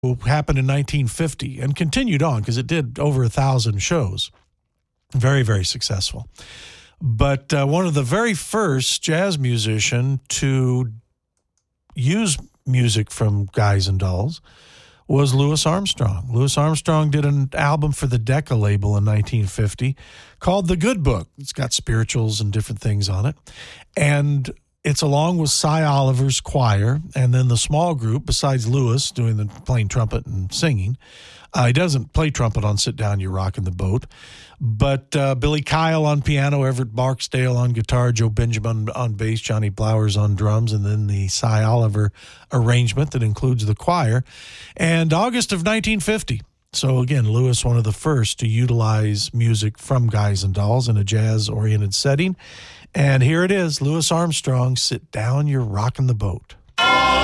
happened in 1950 and continued on because it did over 1,000 shows. Very, very successful. But one of the very first jazz musician to use music from Guys and Dolls was Louis Armstrong. Louis Armstrong did an album for the Decca label in 1950 called The Good Book. It's got spirituals and different things on it. And it's along with Cy Oliver's choir, and then the small group, besides Louis doing playing trumpet and singing. He doesn't play trumpet on Sit Down, You're Rockin' the Boat. But Billy Kyle on piano, Everett Barksdale on guitar, Joe Benjamin on bass, Johnny Blowers on drums, and then the Cy Oliver arrangement that includes the choir. And August of 1950. So again, Louis, one of the first to utilize music from Guys and Dolls in a jazz-oriented setting. And here it is, Louis Armstrong, Sit Down, You're Rockin' the Boat.